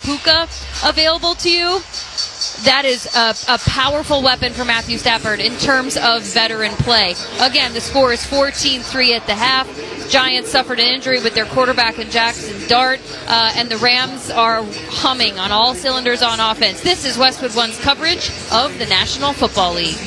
Puka available to you. That is a powerful weapon for Matthew Stafford in terms of veteran play. Again, the score is 14-3 at the half. Giants suffered an injury with their quarterback in Jackson Dart, and the Rams are humming on all cylinders on offense. This is Westwood One's coverage of the National Football League.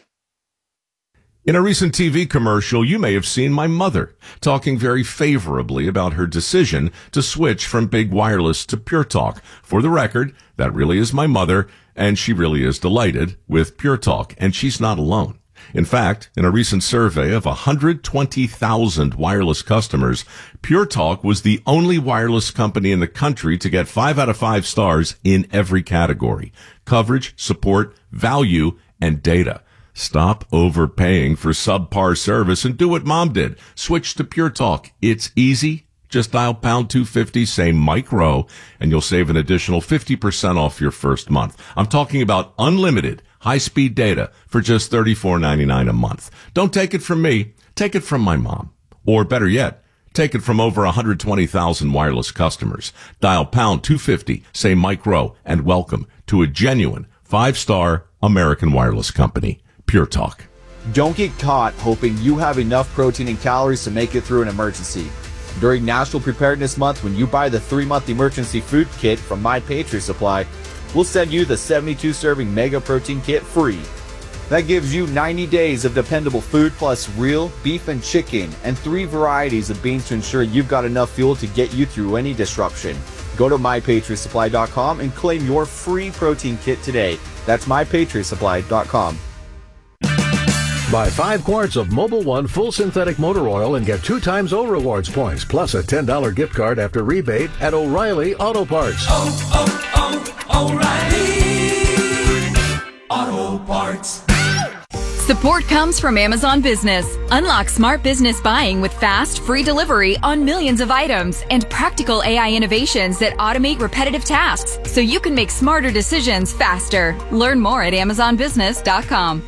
In a recent TV commercial, you may have seen my mother talking very favorably about her decision to switch from big wireless to Pure Talk. For the record, that really is my mother, and she really is delighted with Pure Talk, and she's not alone. In fact, in a recent survey of 120,000 wireless customers, Pure Talk was the only wireless company in the country to get 5 out of 5 stars in every category: coverage, support, value, and data. Stop overpaying for subpar service and do what Mom did. Switch to Pure Talk. It's easy. Just dial pound 250, say Mike Rowe, and you'll save an additional 50% off your first month. I'm talking about unlimited high-speed data for just $34.99 a month. Don't take it from me. Take it from my mom. Or better yet, take it from over 120,000 wireless customers. Dial pound 250, say Mike Rowe, and welcome to a genuine 5-star American wireless company. Pure Talk. Don't get caught hoping you have enough protein and calories to make it through an emergency. During National Preparedness Month, when you buy the 3-month emergency food kit from My Patriot Supply, we'll send you the 72-serving Mega Protein Kit free. That gives you 90 days of dependable food plus real beef and chicken and 3 varieties of beans to ensure you've got enough fuel to get you through any disruption. Go to MyPatriotSupply.com and claim your free protein kit today. That's MyPatriotSupply.com. Buy 5 quarts of Mobil 1 full synthetic motor oil and get 2 times O Rewards points, plus a $10 gift card after rebate at O'Reilly Auto Parts. O'Reilly Auto Parts. Support comes from Amazon Business. Unlock smart business buying with fast, free delivery on millions of items and practical AI innovations that automate repetitive tasks so you can make smarter decisions faster. Learn more at AmazonBusiness.com.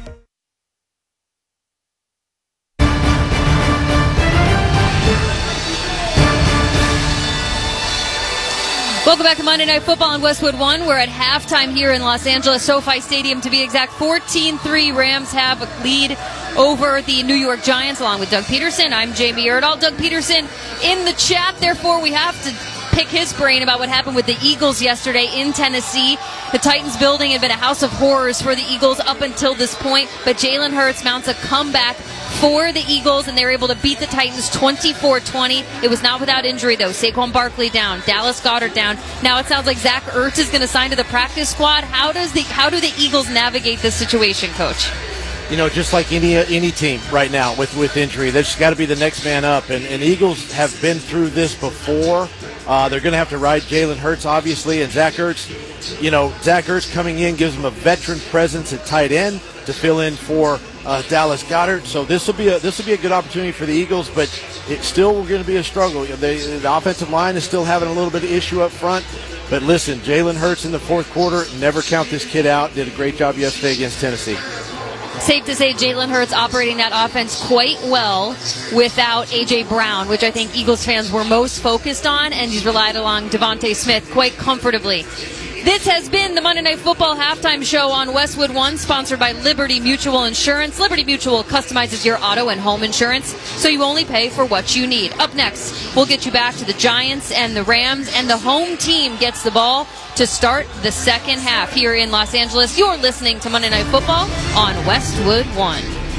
Welcome back to Monday Night Football on Westwood One. We're at halftime here in Los Angeles, SoFi Stadium to be exact. 14-3 Rams have a lead over the New York Giants along with Doug Peterson. I'm Jamie Erdahl. Doug Peterson in the chat. Therefore, we have to pick his brain about what happened with the Eagles yesterday in Tennessee. The Titans building had been a house of horrors for the Eagles up until this point, but Jalen Hurts mounts a comeback for the Eagles, and they were able to beat the Titans 24-20. It was not without injury, though. Saquon Barkley down, Dallas Goedert down. Now it sounds like Zach Ertz is going to sign to the practice squad. How do the Eagles navigate this situation, Coach? You know, just like any team right now with injury, they've just got to be the next man up. And Eagles have been through this before. They're going to have to ride Jalen Hurts, obviously, and Zach Ertz. You know, Zach Ertz coming in gives them a veteran presence at tight end to fill in for Dallas Goedert. So this will be a good opportunity for the Eagles, but it's still going to be a struggle. The offensive line is still having a little bit of issue up front. But listen, Jalen Hurts in the fourth quarter, never count this kid out. Did a great job yesterday against Tennessee. Safe to say Jalen Hurts operating that offense quite well without A.J. Brown, which I think Eagles fans were most focused on, and he's relied along Devontae Smith quite comfortably. This has been the Monday Night Football Halftime Show on Westwood One, sponsored by Liberty Mutual Insurance. Liberty Mutual customizes your auto and home insurance, so you only pay for what you need. Up next, we'll get you back to the Giants and the Rams, and the home team gets the ball to start the second half here in Los Angeles. You're listening to Monday Night Football on Westwood One.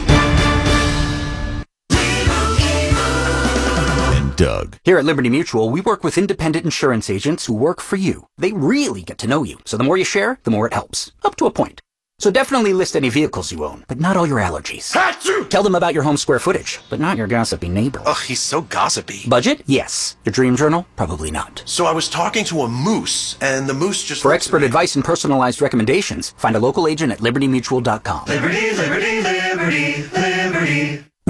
Doug. Here at Liberty Mutual, we work with independent insurance agents who work for you. They really get to know you, so the more you share, the more it helps. Up to a point. So definitely list any vehicles you own, but not all your allergies. Achoo! Tell them about your home square footage, but not your gossipy neighbor. Ugh, he's so gossipy. Budget? Yes. Your dream journal? Probably not. So I was talking to a moose, and the moose just... For expert advice and personalized recommendations, find a local agent at libertymutual.com. Liberty, liberty, liberty, liberty. Ready to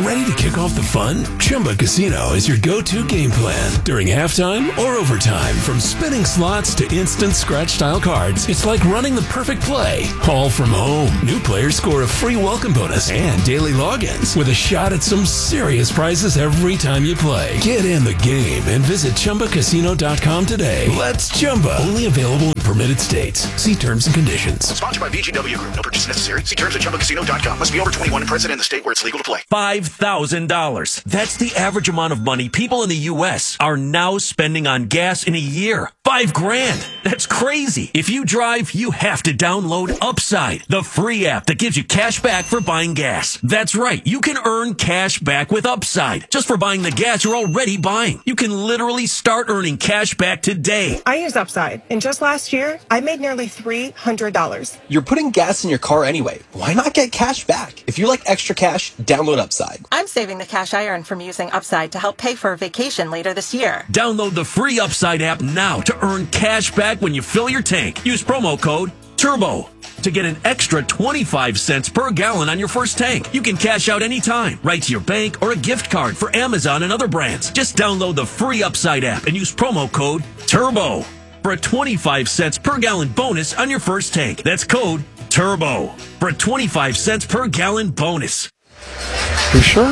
kick off the fun? Chumba Casino is your go-to game plan during halftime or overtime. From spinning slots to instant scratch-style cards, it's like running the perfect play, all from home. New players score a free welcome bonus and daily logins with a shot at some serious prizes every time you play. Get in the game and visit ChumbaCasino.com today. Let's Chumba. Only available in permitted states. See terms and conditions. Sponsored by VGW Group. No purchase necessary. See terms at ChumbaCasino.com. Must be over 21 and present in the state where it's legal to play. $5,000. That's the average amount of money people in the U.S. are now spending on gas in a year. $5,000. That's crazy. If you drive, you have to download Upside, the free app that gives you cash back for buying gas. That's right. You can earn cash back with Upside just for buying the gas you're already buying. You can literally start earning cash back today. I use Upside, and just last year, I made nearly $300. You're putting gas in your car anyway. Why not get cash back? If you like extra cash, download Upside. I'm saving the cash I earn from using Upside to help pay for a vacation later this year. Download the free Upside app now to earn cash back when you fill your tank. Use promo code TURBO to get an extra 25 cents per gallon on your first tank. You can cash out anytime, right to your bank or a gift card for Amazon and other brands. Just download the free Upside app and use promo code TURBO for a 25 cents per gallon bonus on your first tank. That's code TURBO for a 25 cents per gallon bonus. You sure?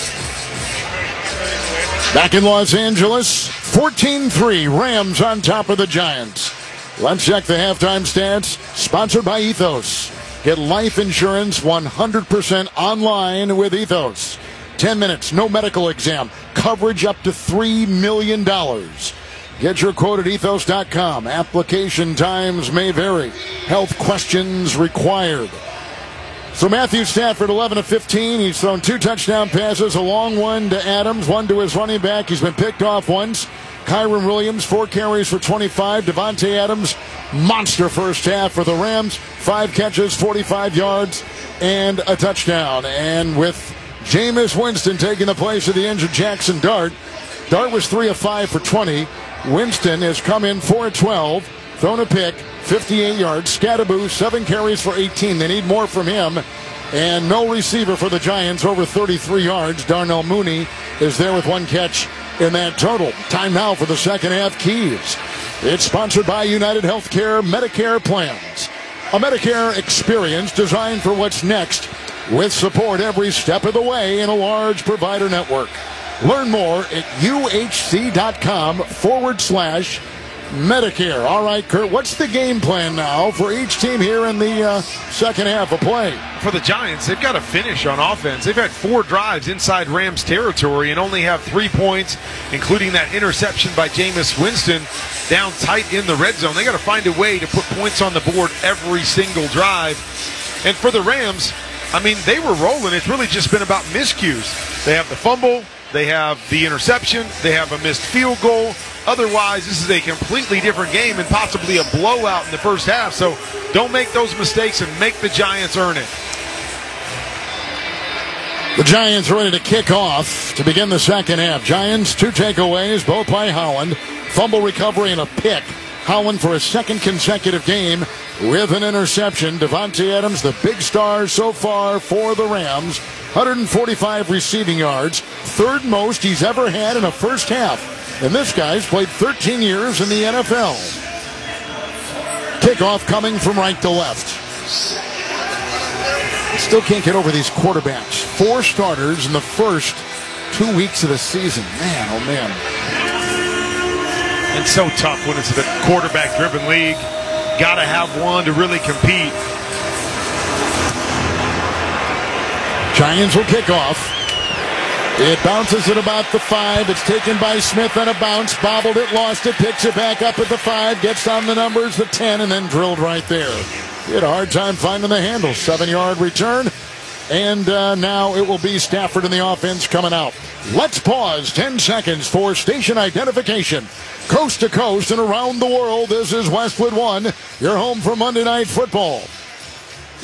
Back in Los Angeles, 14-3, Rams on top of the Giants. Let's check the halftime stats, sponsored by Ethos. Get life insurance 100% online with Ethos. 10 minutes, no medical exam, coverage up to $3 million. Get your quote at ethos.com. Application times may vary. Health questions required. So Matthew Stafford, 11 of 15. He's thrown 2 touchdown passes, a long one to Adams, one to his running back. He's been picked off once. Kyron Williams, 4 carries for 25. Devontae Adams, monster first half for the Rams. 5 catches, 45 yards, and a touchdown. And with Jameis Winston taking the place of the injured Jackson Dart. Dart was 3 of 5 for 20. Winston has come in 4 of 12, thrown a pick, 58 yards. Scatterboo, 7 carries for 18. They need more from him. And no receiver for the Giants, over 33 yards. Darnell Mooney is there with 1 catch in that total. Time now for the second half keys. It's sponsored by United Healthcare Medicare Plans. A Medicare experience designed for what's next, with support every step of the way in a large provider network. Learn more at uhc.com/Medicare. All right, Kurt, what's the game plan now for each team here in the second half of play? For the Giants, they've got to finish on offense. They've had 4 drives inside Rams territory and only have 3 points, including that interception by Jameis Winston down tight in the red zone. They got to find a way to put points on the board every single drive. And for the Rams, I mean, they were rolling. It's really just been about miscues. They have the fumble. They have the interception. They have a missed field goal. Otherwise, this is a completely different game and possibly a blowout in the first half. So don't make those mistakes and make the Giants earn it. The Giants are ready to kick off to begin the second half. Giants, 2 takeaways, both by Howland. Fumble recovery and a pick. Howland for a second consecutive game with an interception. Devontae Adams, the big star so far for the Rams. 145 receiving yards, 3rd most he's ever had in a first half. And this guy's played 13 years in the NFL. Kickoff coming from right to left. Still can't get over these quarterbacks. 4 starters in the first 2 weeks of the season. Man, oh man. And so tough when it's the quarterback-driven league. Got to have one to really compete. Giants will kick off. It bounces at about the 5. It's taken by Smith on a bounce. Bobbled it, lost it, picks it back up at the 5. Gets on the numbers, the 10, and then drilled right there. He had a hard time finding the handle. 7-yard return. And now it will be Stafford and the offense coming out. Let's pause 10 seconds for station identification. Coast to coast and around the world, this is Westwood One, your home for Monday Night Football.